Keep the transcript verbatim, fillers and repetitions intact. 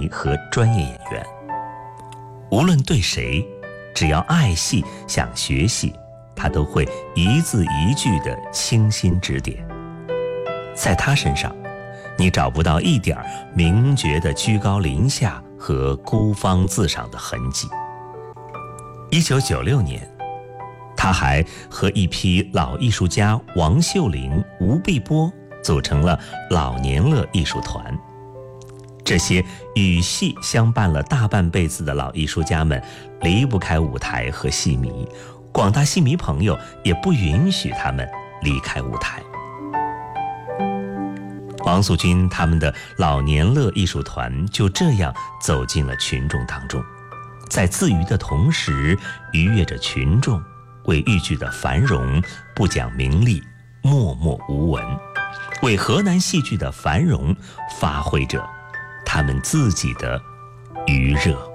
迷和专业演员。无论对谁，只要爱戏想学戏，他都会一字一句地倾心指点。在他身上，你找不到一点名角的居高临下和孤芳自赏的痕迹。一九九六年，他还和一批老艺术家王秀龄、吴碧波组成了老年乐艺术团。这些与戏相伴了大半辈子的老艺术家们离不开舞台和戏迷，广大戏迷朋友也不允许他们离开舞台。王素君他们的老年乐艺术团就这样走进了群众当中，在自娱的同时愉悦着群众，为豫剧的繁荣不讲名利，默默无闻，为河南戏剧的繁荣发挥着他们自己的余热。